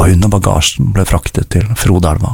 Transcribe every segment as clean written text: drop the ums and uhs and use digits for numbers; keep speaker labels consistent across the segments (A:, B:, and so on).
A: hun og bagasjen ble fraktet til Frodelva.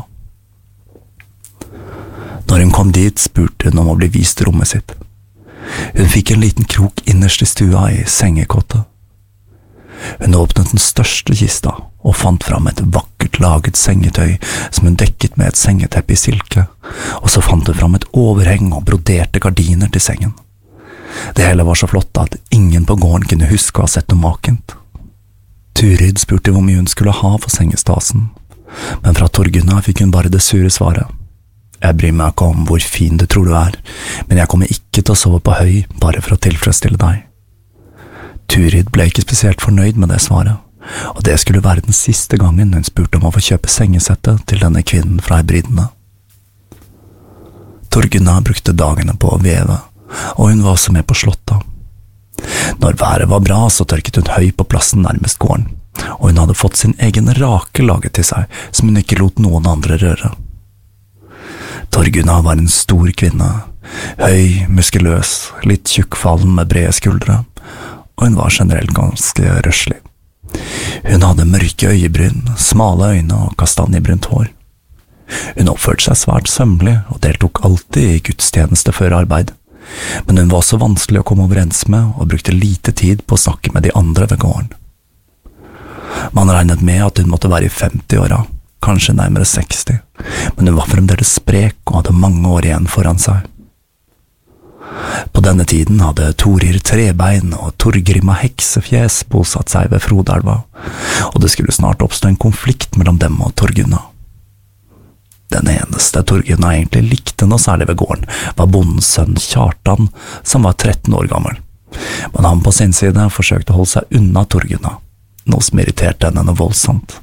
A: Når hun kom dit, spurte hun om å bli vist rommet sitt. Hun fikk en liten krok innerst i stua i sengekottet. Hun åpnet den største kista og fant fram et vakkert laget sengetøy som hun dekket med et sengeteppe i silke, og så fant hun fram et overheng og broderte gardiner til sengen. Det hele var så flott at ingen på gården kunne huske å ha sett noe makent. Turid spurte hvor mye hun skulle ha for sengestasen, men fra Torgunna fikk hun bare det sure svaret. Jeg bryr meg ikke om hvor fin du tror du er, men jeg kommer ikke til å sove på høy bare for å tilfredsstille deg. Turid ble ikke spesielt fornøyd med det svaret, og det skulle være den siste gangen hun spurte om å få kjøpe sengesettet til denne kvinnen fra Hebridene. Torgunna brukte dagene på å veve, og hun var også med på slottet. Når været var bra, så tørket hun høy på plassen nærmest gården, og hun hadde fått sin egen rake laget til seg, som hun ikke lot noen andre røre. Torgunna var en stor kvinne, høy, muskuløs, litt tjukkfallen med brede skuldre, og hun var generelt ganske røslig. Hun hadde mørke øyebryn, smale øyne og kastanjebrunt hår. Hun oppførte seg svært sømmelig og deltok alltid i gudstjeneste før arbeid, men hun var så vanskelig å komme overens med og brukte lite tid på å snakke med de andre ved gården. Man regnet med at hun måtte være i 50-åra, kanskje nærmere 60, men hun var fremdeles sprek og hadde mange år igjen foran seg. På denne tiden hadde Torir Trebein og Torgrima Heksefjes bosatt seg ved Frodelva, og det skulle snart oppstå en konflikt mellom dem og Torgunna. Den eneste Torgunna egentlig likte noe særlig ved gården, var bondens sønn Kjartan, som var 13 år gammel, men han på sin side forsøkte å holde seg unna Torgunna, noe som irriterte henne noe voldsomt.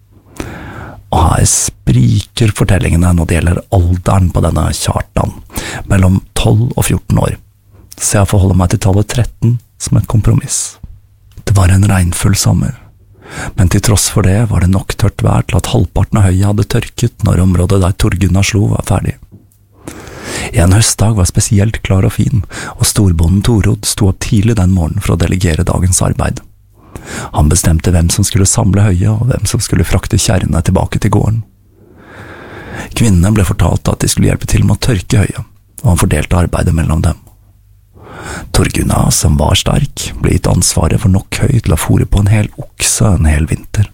A: Og her spriker fortellingene når det gjelder alderen på denne Kjartan, mellom 12 og 14 år, så jeg forholder meg til tallet 13 som et kompromiss. Det var en regnfull sommer, men til tross for det var det nok tørt vær til at halvparten av høyet hadde tørket når området der Torgunna slo var ferdig. En høstdag var spesielt klar og fin, og storbonden Torod sto opp tidlig den morgenen for å delegere dagens arbeid. Han bestemte hvem som skulle samle høyet og hvem som skulle frakte kjerrene tilbake til gården. Kvinnene ble fortalt at de skulle hjelpe til med å tørke høyet, og han fordelte arbeidet mellom dem. Torgunna, som var sterk, ble gitt ansvaret for nok høy til å fôre på en hel okse en hel vinter.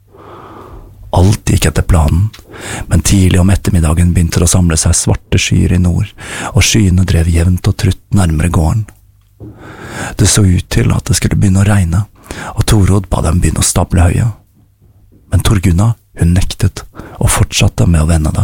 A: Alt gikk etter planen, men tidlig om ettermiddagen begynte det å samle seg svarte skyer i nord, og skyene drev jevnt og trutt nærmere gården. Det så ut til at det skulle begynne å regne, og Torod ba dem begynne å stable høyet. Men Torgunna, hun nektet, og fortsatte med å vende det.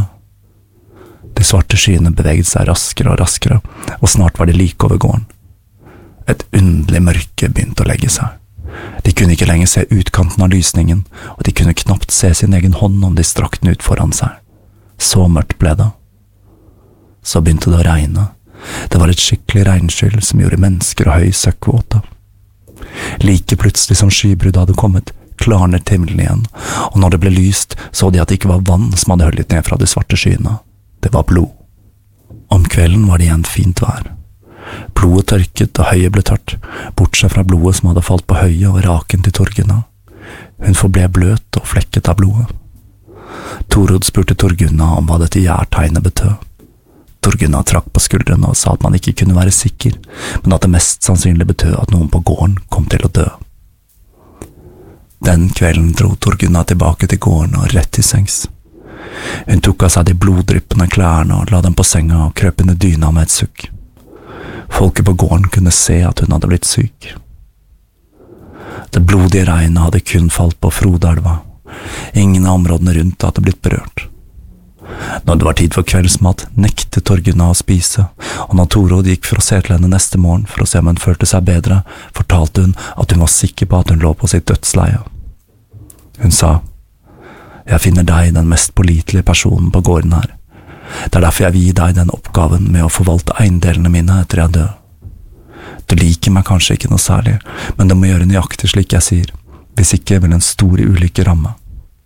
A: De svarte skyene beveget seg raskere og raskere, og snart var de like over gården. Et underlig mørke begynte å legge seg. De kunne ikke lenger se utkanten av lysningen, og de kunne knapt se sin egen hånd om de strakk den ut foran seg. Så mørkt ble det. Så begynte det å regne. Det var et skikkelig regnskyll som gjorde mennesker og høy søkkvåte. Like plutselig som skybruddet hadde kommet, klarnet himmelen igjen, og når det ble lyst, så de at det ikke var vann som hadde høllet ned fra de svarte skyene. Det var blod. Om kvelden var det igjen fint vær. Blodet tørket og høyet ble tørt, bortsett fra blodet som hadde falt på høyet og raken til Torgunna. Hun forble bløt og flekket av blodet. Torod spurte Torgunna om hva dette gjærtegnet betød. Torgunna trakk på skuldrene og sa at man ikke kunne være sikker, men at det mest sannsynlig betød at noen på gården kom til å dø. Den kvelden dro Torgunna tilbake til gården og rett til sengs. Hun tok av seg de bloddryppende klærne og la dem på senga og krøp under dyna med et sukk. Folket på gården kunne se at hun hadde blitt syk. Det blodige regnet hadde kun falt på Frodelva. Ingen av områdene rundt hadde blitt berørt. Når det var tid for kveldsmat, nektet Torgunna å spise, og når Torod gikk for å se til henne neste morgen for å se om hun følte seg bedre, fortalte hun at hun var sikker på at hun lå på sitt dødsleie. Hun sa, «Jeg finner deg den mest pålitelige personen på gården her. Det er derfor jeg vil gi deg den oppgaven med å forvalte eiendelene mine etter jeg dør. Du liker meg kanskje ikke noe særlig, men du må gjøre nøyaktig slik jeg sier, hvis ikke vil en stor ulykke ramme.»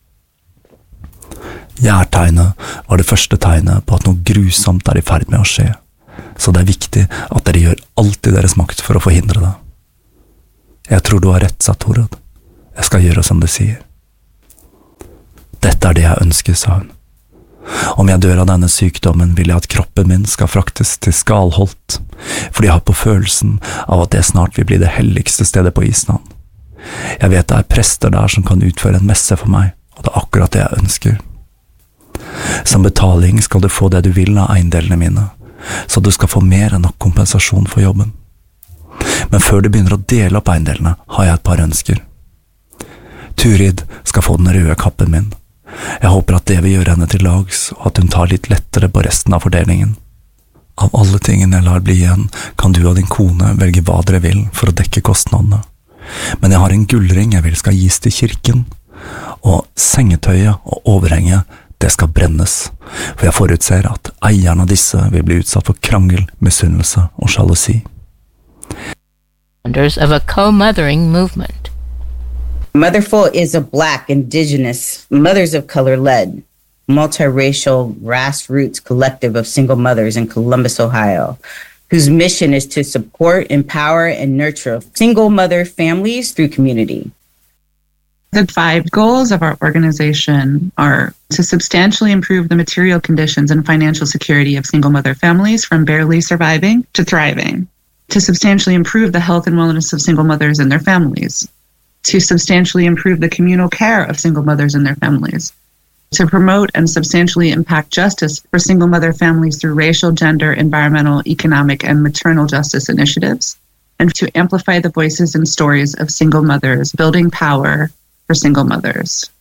A: Gjærtegnet var det første tegnet på at noe grusomt er i ferd med å skje, så det er viktig at dere gjør alt i deres makt for å forhindre det. Jeg tror du har rett, sa Torod. Jeg skal gjøre som du sier. Det er det jeg ønsker, sa hun. Om jeg dør av denne sykdommen, vil jeg at kroppen min skal fraktes til Skalholt, fordi jeg har på følelsen av at det snart vil bli det helligste stedet på Island. Jeg vet det er prester der som kan utføre en messe for meg, og det er akkurat det jeg ønsker. Som betaling skal du få det du vil av eiendelene mine, så du skal få mer enn nok kompensasjon for jobben. Men før du begynner å dele opp eiendelene, har jeg et par ønsker. Turid skal få den røde kappen min. Jeg håper at det vil gjøre henne til lags, og at hun tar litt lettere på resten av fordelingen. Av alle tingene jeg lar bli igjen, kan du og din kone velge hva dere vil for å dekke kostnadene. Men jeg har en gullring jeg vil skal gis til kirken, og sengetøyet og overhenget, det skal brennes, for jeg forutser at eierne av disse vil bli utsatt for krangel, misunnelse og sjalusi.
B: Of a co-mothering movement.
C: Motherful is a Black, Indigenous, Mothers of Color-led, multiracial, grassroots collective of single mothers in Columbus, Ohio, whose mission is to support, empower, and nurture single mother families through community.
D: The 5 goals of our organization are to substantially improve the material conditions and financial security of single mother families from barely surviving to thriving, to substantially improve the health and wellness of single mothers and their families, to substantially improve the communal care of single mothers and their families, to promote and substantially impact justice for single mother families through racial, gender, environmental, economic, and maternal justice initiatives, and to amplify the voices and stories of single mothers, building power for single mothers.